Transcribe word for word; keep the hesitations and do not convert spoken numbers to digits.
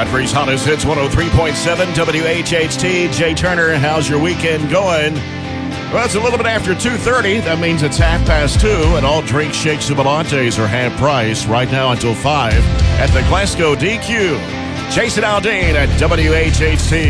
Country's hottest hits, one oh three point seven W H H T. Jay Turner, how's your weekend going? Well, it's a little bit after two thirty. That means it's half past two, and all drink shakes and lattes are half price right now until five at the Glasgow D Q. Jason Aldean at W H H T.